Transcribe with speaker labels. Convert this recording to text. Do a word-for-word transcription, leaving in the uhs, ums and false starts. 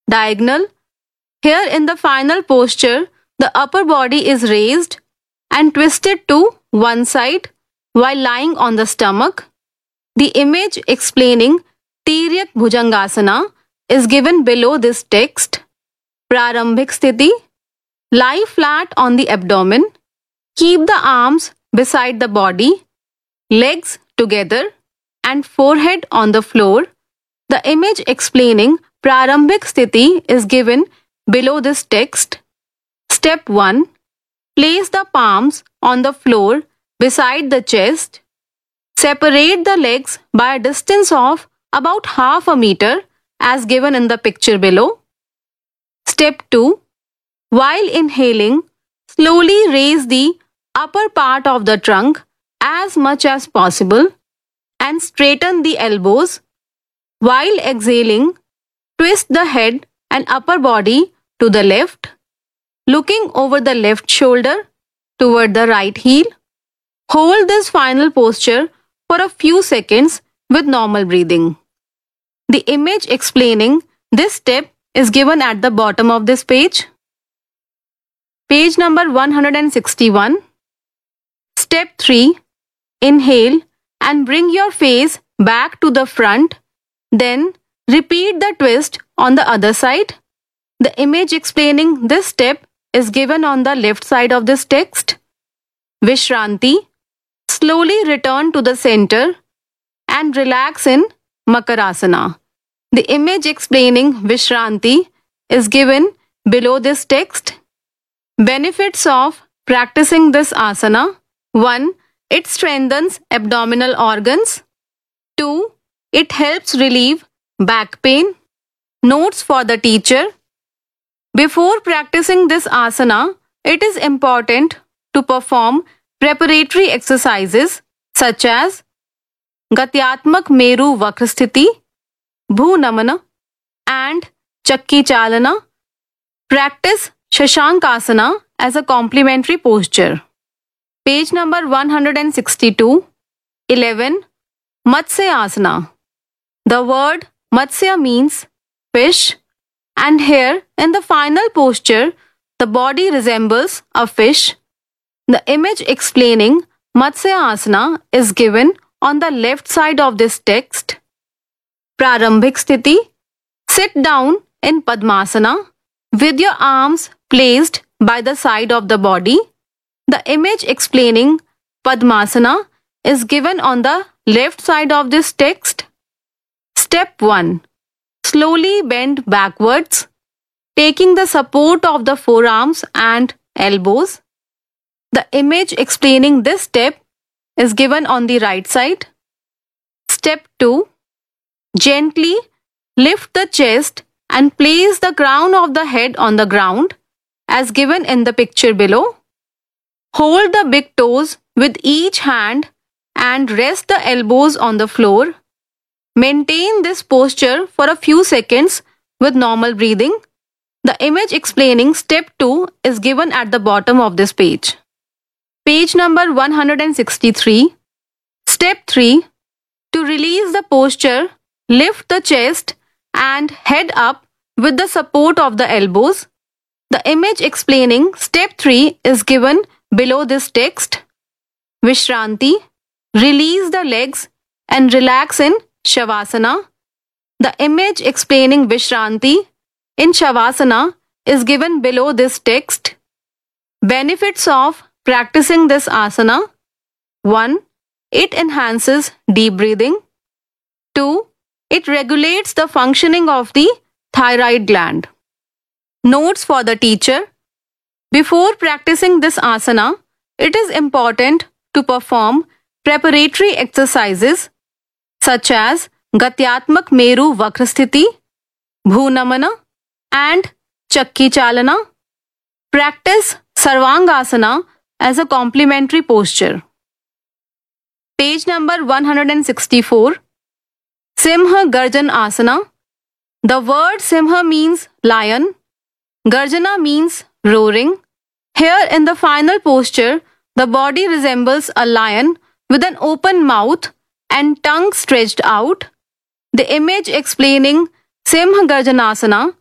Speaker 1: diagonal. Here in the final posture, the upper body is raised and twisted to one side while lying on the stomach. The image explaining Tiryak Bhujangasana is given below this text. Prarambhik Sthiti. Lie flat on the abdomen. Keep the arms beside the body, legs together, and forehead on the floor. The image explaining Prarambhik Sthiti is given below this text. Step one. Place the palms on the floor beside the chest. Separate the legs by a distance of about half a meter as given in the picture below. Step two. While inhaling, slowly raise the upper part of the trunk as much as possible and straighten the elbows. While exhaling, twist the head and upper body to the left, looking over the left shoulder toward the right heel. Hold this final posture for a few seconds with normal breathing. The image explaining this step is given at the bottom of this page. Page number one hundred sixty-one. Step three. Inhale and bring your face back to the front. Then repeat the twist on the other side. The image explaining this step is given on the left side of this text. Vishranti. Slowly return to the center and relax in Makarasana. The image explaining Vishranti is given below this text. Benefits of practicing this asana. one. It strengthens abdominal organs. two. It helps relieve back pain. Notes for the teacher. Before practicing this asana, it is important to perform preparatory exercises such as Gatyatmak Meru Vakrasthiti, Bhu Namana, and Chakki Chalana. Practice Shashankasana as a complementary posture. Page number one hundred sixty-two. eleven. Matsya Asana. The word Matsya means fish, and here in the final posture, the body resembles a fish. The image explaining Matsya Asana is given on the left side of this text. Prarambhik Sthiti. Sit down in Padmasana with your arms placed by the side of the body. The image explaining Padmasana is given on the left side of this text. Step one. Slowly bend backwards, taking the support of the forearms and elbows. The image explaining this step is given on the right side. Step two. Gently lift the chest and place the crown of the head on the ground as given in the picture below. Hold the big toes with each hand and rest the elbows on the floor. Maintain this posture for a few seconds with normal breathing. The image explaining step two is given at the bottom of this page. Page number one hundred sixty-three. Step three. To release the posture, lift the chest and head up with the support of the elbows. The image explaining step three is given below this text. Vishranti. Release the legs and relax in Shavasana. The image explaining Vishranti in Shavasana is given below this text. Benefits of practicing this asana. one. It enhances deep breathing. two. It regulates the functioning of the thyroid gland. Notes for the teacher. Before practicing this asana, it is important to perform preparatory exercises such as Gatyatmak Meru Vakrasthiti, Bhu Namana, and Chakki Chalana. Practice Sarvangasana as a complementary posture. Page number one hundred sixty-four. Simha Garjan Asana. The word Simha means lion. Garjana means roaring. Here in the final posture, the body resembles a lion with an open mouth and tongue stretched out. The image explaining Simha Garjanasana